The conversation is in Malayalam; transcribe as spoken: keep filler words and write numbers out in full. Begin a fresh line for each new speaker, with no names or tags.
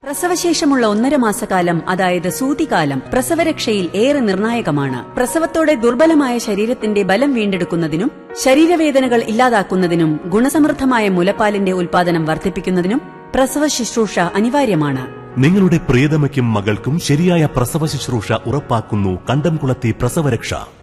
പ്രസവശേഷമുള്ള ഒന്നര മാസക്കാലം, അതായത് സൂതികാലം, പ്രസവരക്ഷയിൽ ഏറെ നിർണായകമാണ്. പ്രസവത്തോടെ ദുർബലമായ ശരീരത്തിന്റെ ബലം വീണ്ടെടുക്കുന്നതിനും ശരീരവേദനകൾ ഇല്ലാതാക്കുന്നതിനും ഗുണസമൃദ്ധമായ മുലപ്പാലിന്റെ ഉൽപാദനം വർദ്ധിപ്പിക്കുന്നതിനും പ്രസവ ശുശ്രൂഷ അനിവാര്യമാണ്.
നിങ്ങളുടെ പ്രിയതമയ്ക്കും മകൾക്കും ശരിയായ പ്രസവ ശുശ്രൂഷ ഉറപ്പാക്കുന്നു കണ്ടംകുളത്തി പ്രസവരക്ഷ.